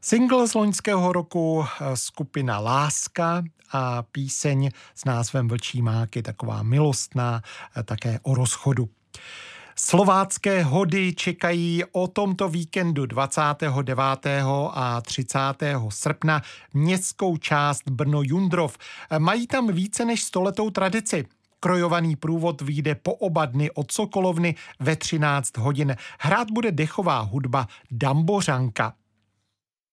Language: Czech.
Single z loňského roku skupina Láska a píseň s názvem Vlčí máky, taková milostná, také o rozchodu. Slovácké hody čekají o tomto víkendu 29. a 30. srpna městskou část Brno-Jundrov. Mají tam více než 100letou tradici. Krojovaný průvod vyjde po oba dny od Sokolovny ve 13 hodin. Hrát bude dechová hudba Dambořanka.